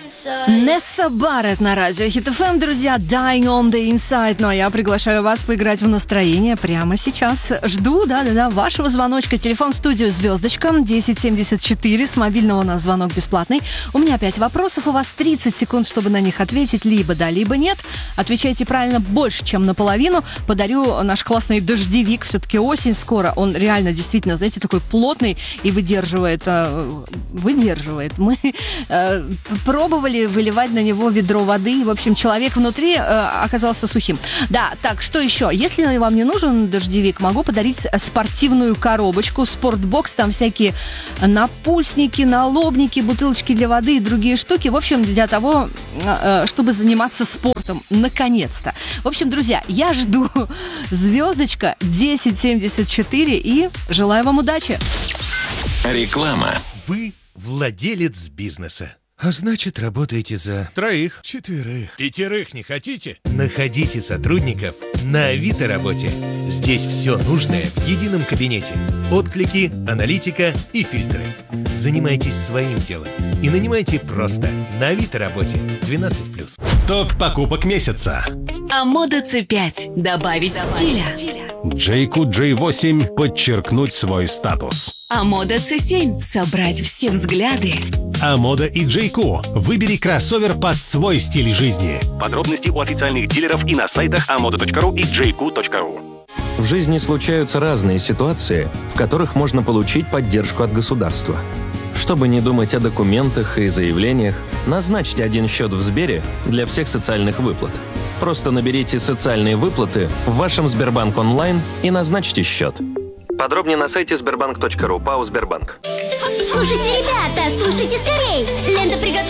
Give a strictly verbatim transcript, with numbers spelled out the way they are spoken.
Несса Барретт на радио Хит эф эм, друзья, Dying on the Inside. Ну а я приглашаю вас поиграть в настроение прямо сейчас. Жду, да-да-да, вашего звоночка. Телефон в студию звездочка десять семьдесят четыре. С мобильного у нас звонок бесплатный. У меня пять вопросов, у вас тридцать секунд, чтобы на них ответить. Либо да, либо нет. Отвечайте правильно больше, чем наполовину. Подарю наш классный дождевик. Все-таки осень скоро. Он реально, действительно, знаете, такой плотный и выдерживает. Выдерживает. Мы э, пробовали выливать на него ведро воды. В общем, человек внутри э, оказался сухим. Да, так, что еще? Если вам не нужен дождевик, могу подарить спортивную коробочку, спортбокс, там всякие напульсники, налобники, бутылочки для воды и другие штуки. В общем, для того, э, чтобы заниматься спортом. Наконец-то. В общем, друзья, я жду звездочка десять семьдесят четыре и желаю вам удачи. Реклама. Вы владелец бизнеса. А значит, работаете за Троих. четверых. Пятерых не хотите? Находите сотрудников на Авито работе. Здесь все нужное в едином кабинете. Отклики, аналитика и фильтры. Занимайтесь своим делом и нанимайте просто на Авито работе двенадцать плюс. Топ покупок месяца. Амода си пять. Добавить стиля. Джейку джей восемь. Подчеркнуть свой статус. Амода си семь. Собрать все взгляды. Амода и Джейку. Выбери кроссовер под свой стиль жизни. Подробности у официальных дилеров и на сайтах амода точка ру и джейку точка ру. В жизни случаются разные ситуации, в которых можно получить поддержку от государства. Чтобы не думать о документах и заявлениях, назначьте один счет в Сбере для всех социальных выплат. Просто наберите «Социальные выплаты» в вашем Сбербанк онлайн и назначьте счет. Подробнее на сайте сбербанк точка ру. ПАО «Сбербанк». Слушайте, ребята, слушайте скорей! Лента приготовлена